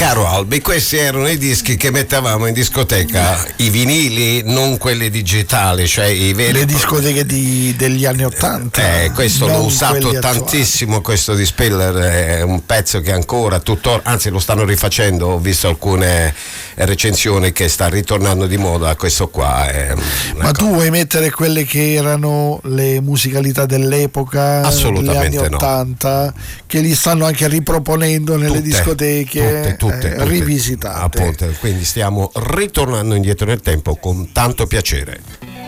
Caro Albi, questi erano i dischi che mettevamo in discoteca, i vinili, non quelli digitali, cioè i veri. Le discoteche degli anni '80. Questo l'ho usato tantissimo, questo di Spiller, è un pezzo che ancora tuttora, anzi lo stanno rifacendo, ho visto alcune recensioni che sta ritornando di moda, questo qua è. Ma tu vuoi mettere quelle che erano le musicalità dell'epoca, assolutamente degli anni '80, che li stanno anche riproponendo nelle discoteche, tutte rivisitate. Appunto, quindi stiamo ritornando indietro nel tempo con tanto piacere.